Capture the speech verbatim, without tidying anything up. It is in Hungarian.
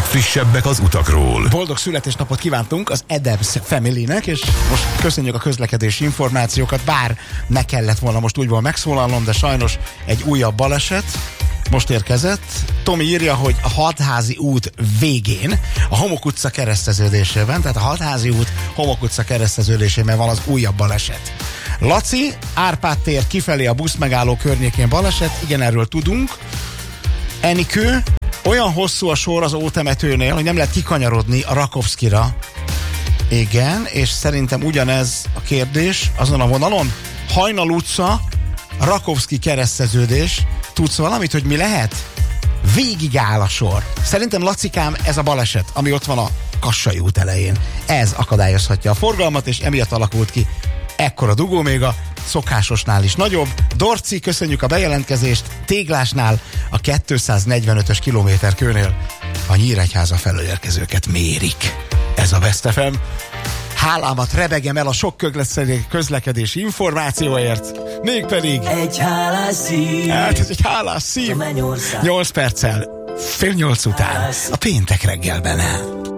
legfrissebbek az utakról. Boldog születésnapot kívántunk az Adams Family-nek, és most köszönjük a közlekedési információkat, bár ne kellett volna most úgyból megszólalnom, de sajnos egy újabb baleset most érkezett. Tomi írja, hogy a Hatházi út végén, a Homok utca kereszteződésében, tehát a Hatházi út Homok utca kereszteződésében van az újabb baleset. Laci, Árpád tér kifelé a buszmegálló környékén baleset, igen, erről tudunk. Enikő, olyan hosszú a sor az ótemetőnél, hogy nem lehet kikanyarodni a Rakovszkira. Igen, és szerintem ugyanez a kérdés azon a vonalon. Hajnal utca, Rakovszki kereszteződés. Tudsz valamit, hogy mi lehet? Végig áll a sor. Szerintem, Lacikám, ez a baleset, ami ott van a Kassai út elején. Ez akadályozhatja a forgalmat, és emiatt alakult ki ekkora dugó, még a szokásosnál is nagyobb. Dorci, köszönjük a bejelentkezést. Téglásnál a kétszáznegyvenötös kilométerkőnél a Nyíregyháza felől érkezőket mérik. Ez a Best ef em. Hálámat rebegem el a sok közlekedési információért, mégpedig egy hálás szív. Hát ez egy hálás szív. nyolc perccel fél nyolc után a péntek reggelben.